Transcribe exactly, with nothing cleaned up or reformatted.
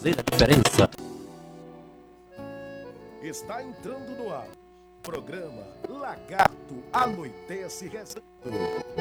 fazer a diferença. Está entrando no ar. Programa Lagarto Anoitece Rezando.